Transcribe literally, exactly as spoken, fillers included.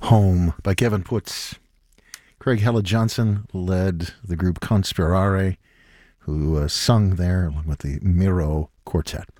Home by Kevin Putz. Craig Hella Johnson led the group Conspirare, who uh, sung there along with the Miro Quartet.